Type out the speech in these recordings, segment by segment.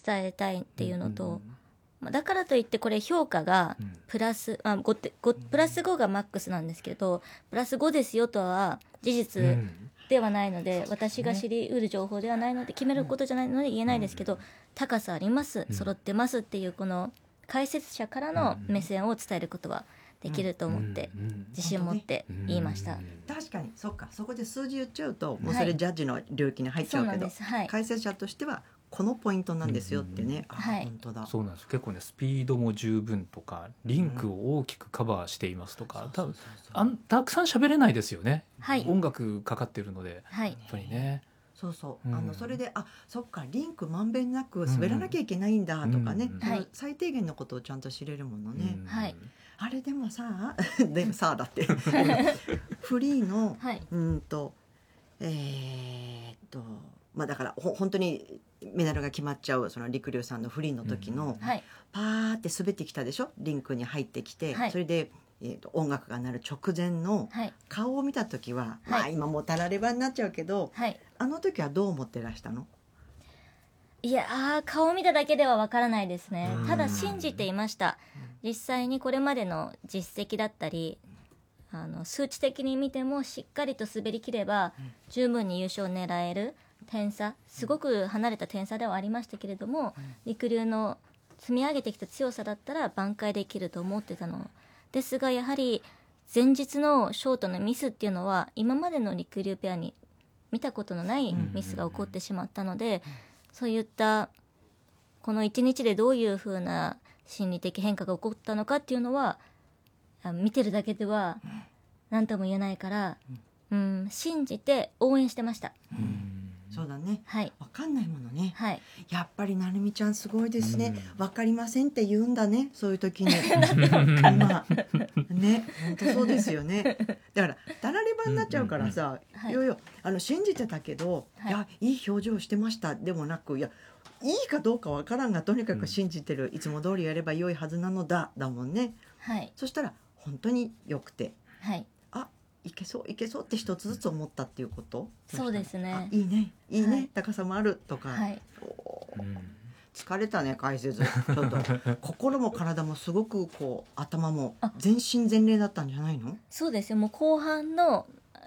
伝えたいっていうのと、だからといってこれ評価がプラス、プラス5がマックスなんですけど、プラス5ですよとは事実ではないので、私が知りうる情報ではないので決めることじゃないので言えないですけど、高さあります、揃ってますっていうこの解説者からの目線を伝えることはできると思って自信を持って言いました。 確かにそっか、そこで数字言っちゃうともうそれジャッジの領域に入っちゃうけど、解説者としてはこのポイントなんですよってね、本当だ。 そうなんです。結構ね、スピードも十分とかリンクを大きくカバーしていますとか、多分たくさん喋れないですよね、音楽かかってるので、やっぱりね。 そうそう、それでそっか、リンクまんべんなく滑らなきゃいけないんだとかね、最低限のことをちゃんと知れるものね。あれでもさだってフリーのだから本当にメダルが決まっちゃうその陸竜さんのフリーの時の、パーって滑ってきたでしょ、リンクに入ってきて、それで、音楽が鳴る直前の顔を見た時は、今もうたらればになっちゃうけど、あの時はどう思ってらしたの？ いや顔を見ただけではわからないですね。ただ信じていました。実際にこれまでの実績だったり数値的に見てもしっかりと滑りきれば十分に優勝を狙える点差、すごく離れた点差ではありましたけれども、陸竜の積み上げてきた強さだったら挽回できると思ってたのですが、やはり前日のショートのミスっていうのは今までの陸竜ペアに見たことのないミスが起こってしまったので、そういったこの1日でどういう風な心理的変化が起こったのかっていうのは見てるだけでは何とも言えないから、信じて応援してました。 そうだね、分かんないものね、やっぱりなるみちゃんすごいですね、分かりませんって言うんだね、そういう時に今ね、本当そうですよね。だからたらればになっちゃうからさ、いやいや信じてたけど、いい表情してましたでもなく、いいかどうかわからんがとにかく信じてる、いつも通りやれば良いはずなのだもんね。そしたら本当によくて、いけそういけそうって一つずつ思ったっていうこと。 そうですね。 いいねいいね、高さもあるとか、疲れたね解説。ちょっと心も体もすごく頭も全身全霊だったんじゃないの？ そうですよ。もう後半の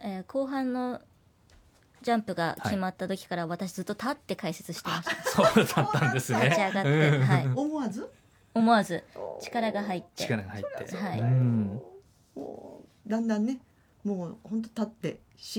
ジャンプが決まった時から私ずっと立って解説してました。 そうだったんですね。 立ち上がって、思わず力が入って、 だんだんね、もう本当立って